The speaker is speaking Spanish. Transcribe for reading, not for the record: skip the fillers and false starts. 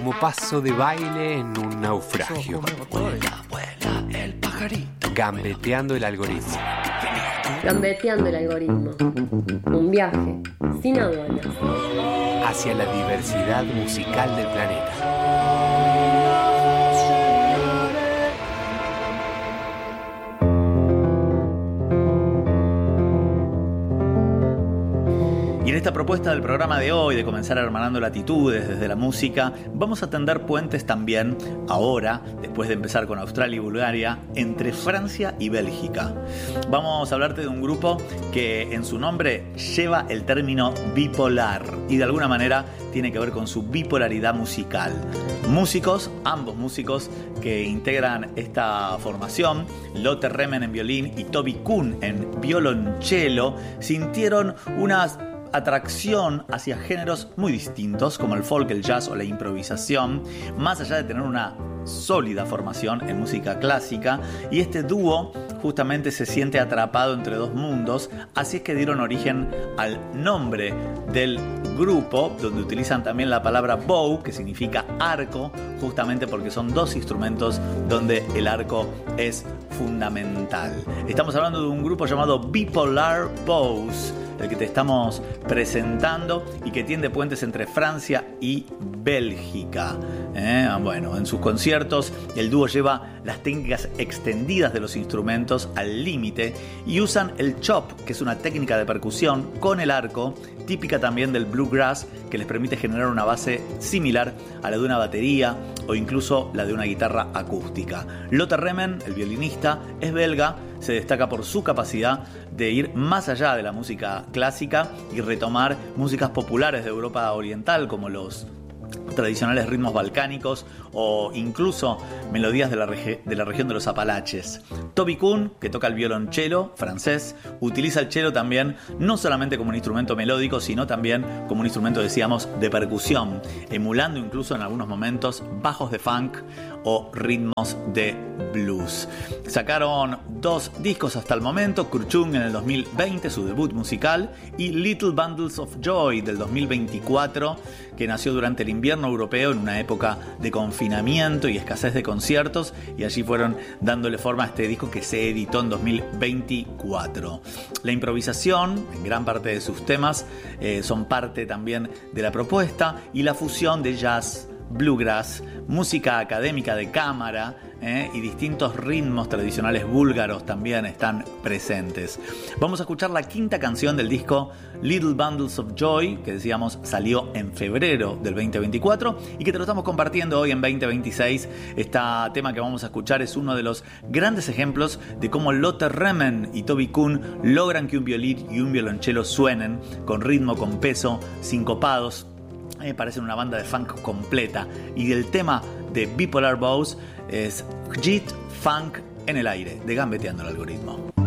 como paso de baile en un naufragio. Vuela el pajarito. Gambeteando el algoritmo. Gambeteando el algoritmo. Un viaje sin aduanas. Hacia la diversidad musical del planeta. Y en esta propuesta del programa de hoy, de comenzar hermanando latitudes desde la música, vamos a tender puentes también, ahora, después de empezar con Australia y Bulgaria, entre Francia y Bélgica. Vamos a hablarte de un grupo que en su nombre lleva el término bipolar y de alguna manera tiene que ver con su bipolaridad musical. Músicos, ambos músicos que integran esta formación, Lotte Remen en violín y Toby Kuhn en violonchelo, sintieron unas atracción hacia géneros muy distintos como el folk, el jazz o la improvisación, más allá de tener una sólida formación en música clásica, y este dúo justamente se siente atrapado entre dos mundos, así es que dieron origen al nombre del grupo, donde utilizan también la palabra bow, que significa arco, justamente porque son dos instrumentos donde el arco es fundamental. Estamos hablando de un grupo llamado Bipolar Bows, el que te estamos presentando y que tiende puentes entre Francia y Bélgica. Bueno, en sus conciertos el dúo lleva las técnicas extendidas de los instrumentos al límite y usan el chop, que es una técnica de percusión con el arco, típica también del bluegrass, que les permite generar una base similar a la de una batería o incluso la de una guitarra acústica. Lotte Remen, el violinista, es belga, se destaca por su capacidad de ir más allá de la música clásica y retomar músicas populares de Europa Oriental como los tradicionales ritmos balcánicos o incluso melodías de la región de los Apalaches. Toby Kuhn, que toca el violonchelo francés, utiliza el cello también no solamente como un instrumento melódico, sino también como un instrumento, decíamos, de percusión, emulando incluso en algunos momentos bajos de funk o ritmos de blues. Sacaron 2 discos hasta el momento, Kurchung en el 2020, su debut musical, y Little Bundles of Joy del 2024, que nació durante el invierno europeo en una época de confinamiento y escasez de conciertos, y allí fueron dándole forma a este disco que se editó en 2024. La improvisación, en gran parte de sus temas, son parte también de la propuesta, y la fusión de jazz, bluegrass, música académica de cámara y distintos ritmos tradicionales búlgaros también están presentes. Vamos a escuchar la 5ª canción del disco Little Bundles of Joy, que decíamos salió en febrero del 2024 y que te lo estamos compartiendo hoy en 2026. Este tema que vamos a escuchar es uno de los grandes ejemplos de cómo Lotte Remen y Toby Kuhn logran que un violín y un violonchelo suenen con ritmo, con peso, sincopados. Parecen una banda de funk completa, y el tema de Bipolar Bows es Jit Funk en el aire, de Gambeteando el algoritmo.